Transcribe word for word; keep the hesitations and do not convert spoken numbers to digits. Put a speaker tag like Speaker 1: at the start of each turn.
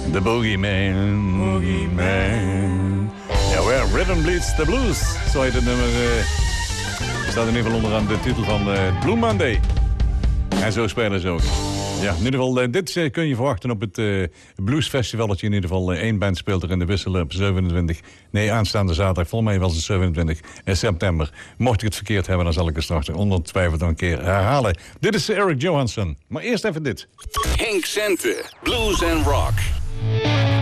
Speaker 1: The Boogeyman. Boogeyman. Ja, where Rhythm Bleeds the Blues. Zo heet het nummer. Uh, staat in ieder geval onderaan de titel van uh, Blue Monday. En zo spelen ze ook. Ja, in ieder geval, uh, dit uh, kun je verwachten op het uh, Bluesfestival. Dat je in ieder geval uh, één band speelt er in de Wissel op zevenentwintig... Nee, aanstaande zaterdag. Volgens mij was het zevenentwintig september. Mocht ik het verkeerd hebben, dan zal ik het straks ongetwijfeld nog een keer herhalen. Dit is Eric Johansson. Maar eerst even dit.
Speaker 2: Henk Cente, Blues and Rock.